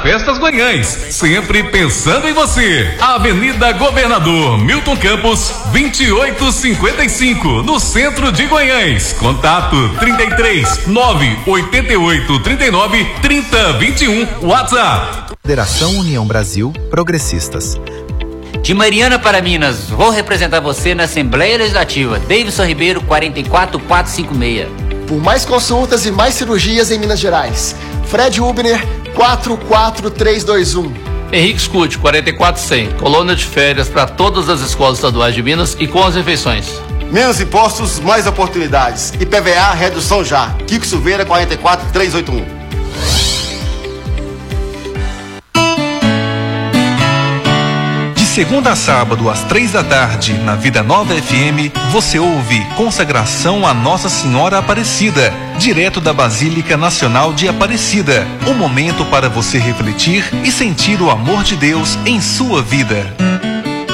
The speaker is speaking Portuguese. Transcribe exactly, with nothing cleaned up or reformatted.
Festas Guanhães, sempre pensando em você. Avenida Governador Milton Campos, vinte e oito cinquenta e cinco, no centro de Guanhães. Contato trinta e três, nove oitenta e oito, trinta e nove, trinta, vinte e um, WhatsApp. Federação União Brasil Progressistas. De Mariana para Minas, vou representar você na Assembleia Legislativa. Davidson Ribeiro, quarenta e quatro, quatrocentos e cinquenta e seis. Por mais consultas e mais cirurgias em Minas Gerais. Fred Hubner, quatro quatro três dois um. Henrique Scuti, quarenta e quatro cem. Colônia de férias para todas as escolas estaduais de Minas e com as refeições. Menos impostos, mais oportunidades. I P V A, redução já. Kiko Silveira, quarenta e quatro trezentos e oitenta e um. Segunda a sábado, às três da tarde, na Vida Nova F M, você ouve Consagração a Nossa Senhora Aparecida, direto da Basílica Nacional de Aparecida. Um momento para você refletir e sentir o amor de Deus em sua vida.